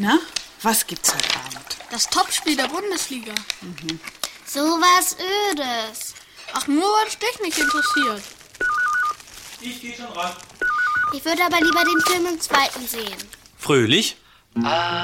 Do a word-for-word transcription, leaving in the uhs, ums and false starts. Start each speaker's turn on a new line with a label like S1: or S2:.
S1: Na, was gibt's heute Abend?
S2: Das Topspiel der Bundesliga.
S3: Mhm. So was Ödes.
S2: Ach, nur weil es dich nicht interessiert.
S4: Ich gehe schon ran.
S3: Ich würde aber lieber den Film im zweiten sehen.
S4: Fröhlich?